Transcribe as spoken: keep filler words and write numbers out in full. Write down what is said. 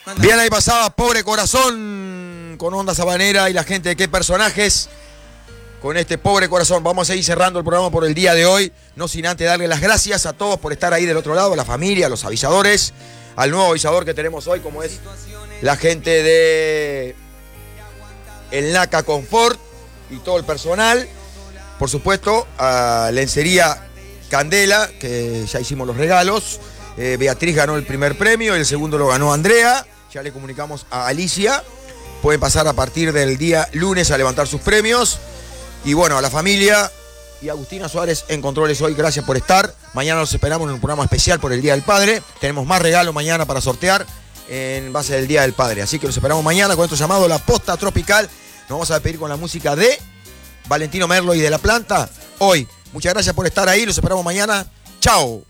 Bien, ahí pasaba Pobre Corazón con Onda Sabanera y la gente de Qué Personajes. Con este Pobre Corazón vamos a ir cerrando el programa por el día de hoy. No sin antes darle las gracias a todos por estar ahí del otro lado, a la familia, a los avisadores, al nuevo avisador que tenemos hoy, como es la gente de el NACA Confort y todo el personal. Por supuesto, a Lencería Candela, que ya hicimos los regalos. Eh, Beatriz ganó el primer premio, el segundo lo ganó Andrea. Ya le comunicamos a Alicia. Pueden pasar a partir del día lunes a levantar sus premios. Y bueno, a la familia y a Agustina Suárez en controles hoy, gracias por estar. Mañana los esperamos en un programa especial por el Día del Padre. Tenemos más regalos mañana para sortear en base del Día del Padre. Así que los esperamos mañana con esto llamado La Posta Tropical. Nos vamos a despedir con la música de Valentino Merlo y de La Planta. Hoy, muchas gracias por estar ahí. Los esperamos mañana. Chao.